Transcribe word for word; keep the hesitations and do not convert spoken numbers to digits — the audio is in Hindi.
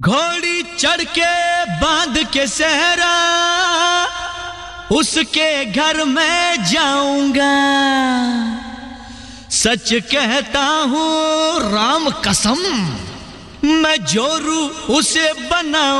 घोड़ी चढ़ के बांध के सहरा उसके घर में जाऊंगा। सच कहता हूँ राम कसम मैं जोरू उसे बनाऊं।